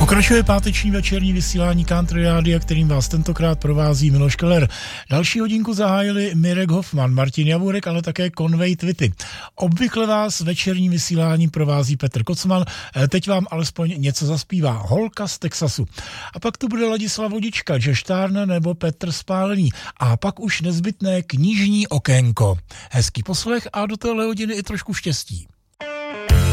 Pokračuje páteční večerní vysílání Country Rádia, kterým vás tentokrát provází Miloš Keller. Další hodinku zahájili Mirek Hoffman, Martin Javurek, ale také Conway Twitty. Obvykle vás večerní vysílání provází Petr Kocman, teď vám alespoň něco zaspívá Holka z Texasu. A pak tu bude Ladislav Vodička, Žeštárna nebo Petr Spálený. A pak už nezbytné knižní okénko. Hezký poslech a do téhle hodiny i trošku štěstí.